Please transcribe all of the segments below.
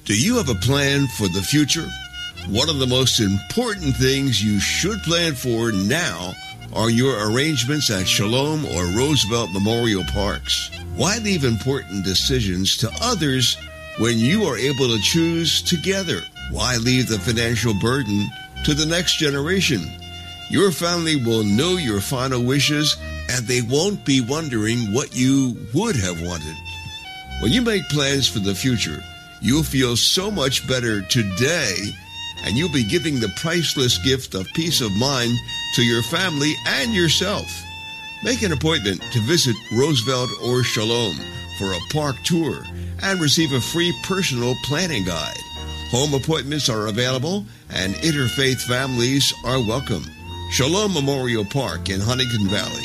Do you have a plan for the future? One of the most important things you should plan for now are your arrangements at Shalom or Roosevelt Memorial Parks. Why leave important decisions to others when you are able to choose together? Why leave the financial burden to the next generation? Your family will know your final wishes, and they won't be wondering what you would have wanted. When you make plans for the future, you'll feel so much better today, and you'll be giving the priceless gift of peace of mind to your family and yourself. Make an appointment to visit Roosevelt or Shalom for a park tour and receive a free personal planning guide. Home appointments are available, and interfaith families are welcome. Shalom Memorial Park in Huntington Valley,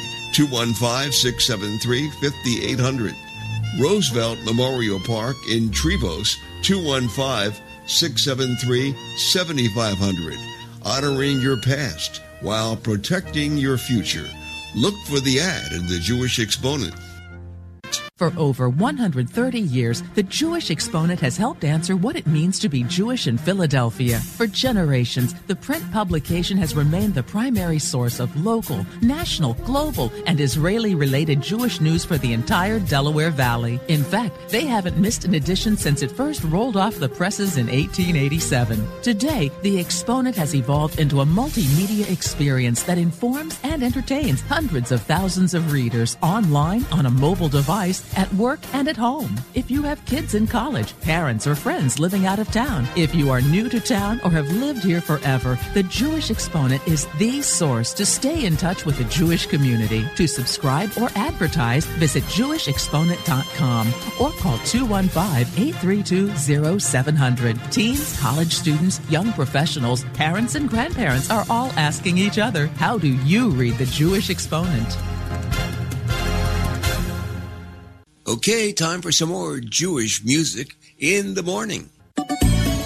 215-673-5800. Roosevelt Memorial Park in Trevose, 215-673-7500. Honoring your past while protecting your future. Look for the ad in the Jewish Exponent. For over 130 years, the Jewish Exponent has helped answer what it means to be Jewish in Philadelphia. For generations, the print publication has remained the primary source of local, national, global, and Israeli-related Jewish news for the entire Delaware Valley. In fact, they haven't missed an edition since it first rolled off the presses in 1887. Today, the Exponent has evolved into a multimedia experience that informs and entertains hundreds of thousands of readers online, on a mobile device, at work, and at home. If you have kids in college, parents, or friends living out of town, if you are new to town or have lived here forever, the Jewish Exponent is the source to stay in touch with the Jewish community. To subscribe or advertise, visit jewishexponent.com or call 215-832-0700. Teens, college students, young professionals, parents, and grandparents are all asking each other, how do you read the Jewish Exponent? Okay, time for some more Jewish music in the morning.